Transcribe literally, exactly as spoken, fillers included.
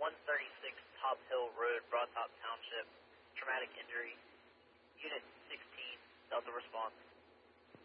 one thirty-six Top Hill Road, Broad Top Township, traumatic injury. Unit sixteen, Delta response.